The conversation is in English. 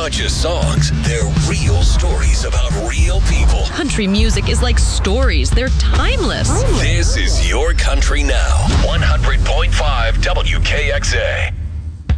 not just songs, they're real stories about real people. Country music is like stories. They're timeless. This is Your Country Now. 100.5 WKXA.